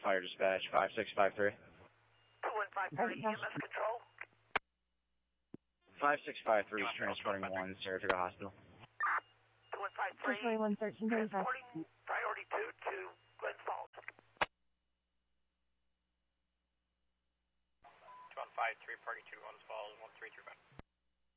Fire Dispatch 5653. 2153 EMS Control. 5653 is transporting 1 Saratoga Hospital. 2153. 211335. Transporting priority 2 to Glens Falls. 2153, party 2, Glens Falls, 1335.